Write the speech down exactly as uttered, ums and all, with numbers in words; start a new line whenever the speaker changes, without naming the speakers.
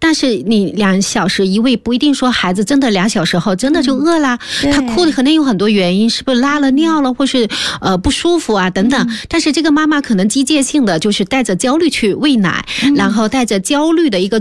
但是你两小时一喂不一定说孩子真的两小时后真的就饿啦，
嗯、
他哭的可能有很多原因，是不是拉了尿了，或是呃不舒服啊等等、嗯、但是这个妈妈可能机械性的就是带着焦虑去喂奶、嗯、然后带着焦虑的一个